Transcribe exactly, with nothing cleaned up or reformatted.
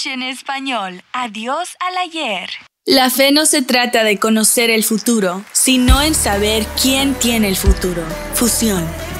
English en español. Adiós al ayer. La fe no se trata de conocer el futuro, sino en saber quién tiene el futuro. Fusión.